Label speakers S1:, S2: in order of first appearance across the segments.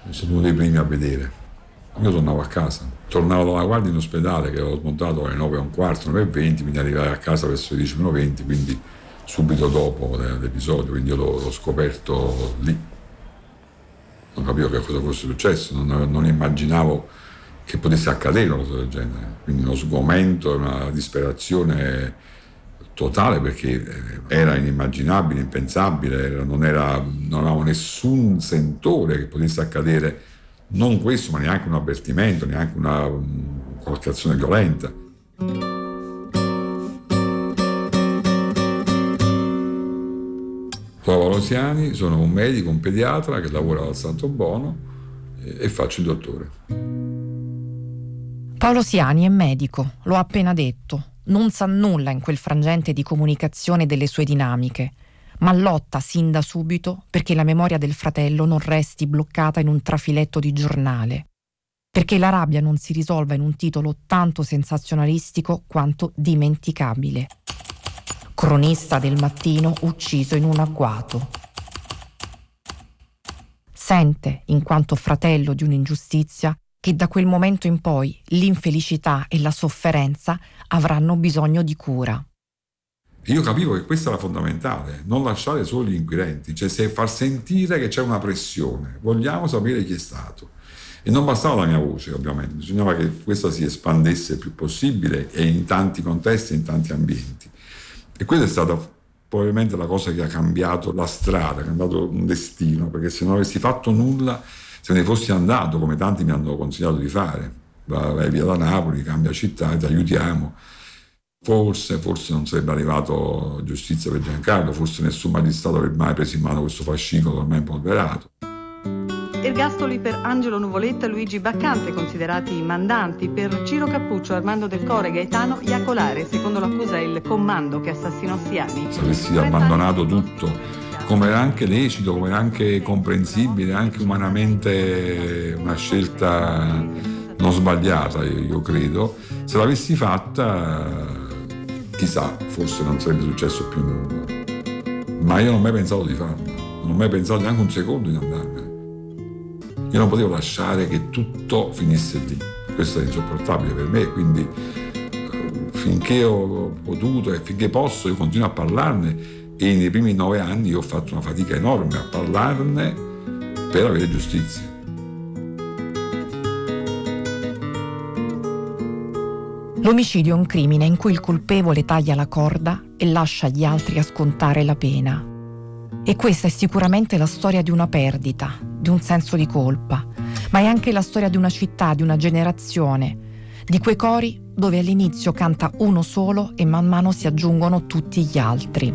S1: sono uno dei primi a vedere. Io tornavo a casa, tornavo dalla guardia in ospedale che avevo smontato alle 9:15, 9:20, quindi arrivai a casa verso le 10:20, quindi subito dopo l'episodio, quindi io l'ho scoperto lì. Non capivo che cosa fosse successo, non immaginavo che potesse accadere una cosa del genere. Quindi uno sgomento e una disperazione totale, perché era inimmaginabile, impensabile, non avevamo nessun sentore che potesse accadere, non questo, ma neanche un avvertimento, neanche qualche azione violenta. Sono Paolo Siani, sono un medico, un pediatra che lavora al Santo Bono e faccio il dottore.
S2: Paolo Siani è medico, lo ha appena detto. Non sa nulla in quel frangente di comunicazione delle sue dinamiche, ma lotta sin da subito perché la memoria del fratello non resti bloccata in un trafiletto di giornale, perché la rabbia non si risolva in un titolo tanto sensazionalistico quanto dimenticabile. Cronista del mattino ucciso in un agguato. Sente, in quanto fratello di un'ingiustizia, che da quel momento in poi l'infelicità e la sofferenza avranno bisogno di cura.
S1: Io capivo che questo era fondamentale, non lasciare solo gli inquirenti, cioè far sentire che c'è una pressione, vogliamo sapere chi è stato. E non bastava la mia voce, ovviamente, bisognava che questa si espandesse il più possibile e in tanti contesti, in tanti ambienti. E questa è stata probabilmente la cosa che ha cambiato la strada, che ha cambiato un destino, perché se non avessi fatto nulla, se ne fossi andato, come tanti mi hanno consigliato di fare, vai via da Napoli, cambia città, ti aiutiamo. Forse non sarebbe arrivato giustizia per Giancarlo, forse nessun magistrato avrebbe mai preso in mano questo fascicolo ormai impolverato.
S3: Ergastoli per Angelo Nuvoletta e Luigi Baccante, considerati mandanti, per Ciro Cappuccio, Armando Del Core, Gaetano Iacolare. Secondo l'accusa è il comando che assassinò Siani.
S1: Se avessi abbandonato tutto, come era anche lecito, come era anche comprensibile, anche umanamente una scelta non sbagliata, io credo, se l'avessi fatta, chissà, forse non sarebbe successo più nulla. Ma io non ho mai pensato di farlo, non ho mai pensato neanche un secondo di andarmene. Io non potevo lasciare che tutto finisse lì. Questo è insopportabile per me, quindi finché ho potuto e finché posso io continuo a parlarne, e nei primi 9 anni io ho fatto una fatica enorme a parlarne per avere giustizia.
S2: L'omicidio è un crimine in cui il colpevole taglia la corda e lascia gli altri a scontare la pena. E questa è sicuramente la storia di una perdita, di un senso di colpa, ma è anche la storia di una città, di una generazione, di quei cori dove all'inizio canta uno solo e man mano si aggiungono tutti gli altri.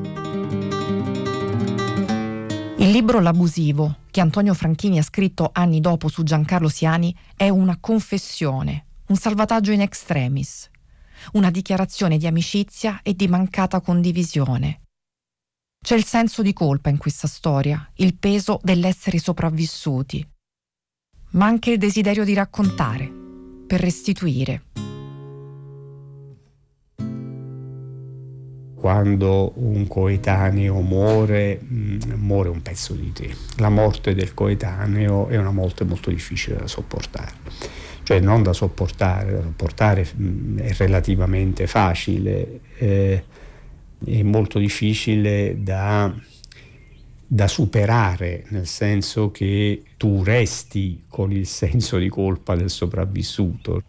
S2: Il libro L'abusivo, che Antonio Franchini ha scritto anni dopo su Giancarlo Siani, è una confessione, un salvataggio in extremis, una dichiarazione di amicizia e di mancata condivisione. C'è il senso di colpa in questa storia, il peso dell'essere sopravvissuti, ma anche il desiderio di raccontare, per restituire.
S4: Quando un coetaneo muore un pezzo di te. La morte del coetaneo è una morte molto difficile da sopportare. Cioè non da sopportare è relativamente facile, è molto difficile da superare, nel senso che tu resti con il senso di colpa del sopravvissuto.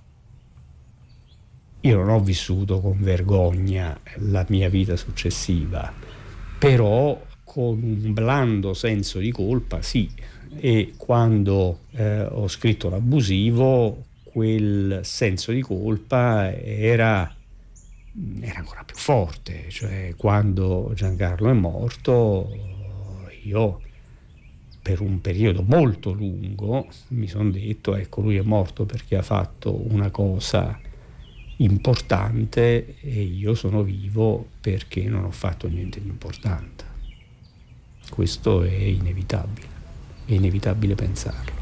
S4: Io non ho vissuto con vergogna la mia vita successiva, però con un blando senso di colpa sì, e quando ho scritto L'abusivo quel senso di colpa era ancora più forte, cioè quando Giancarlo è morto io per un periodo molto lungo mi sono detto ecco, lui è morto perché ha fatto una cosa importante e io sono vivo perché non ho fatto niente di importante. Questo è inevitabile pensarlo.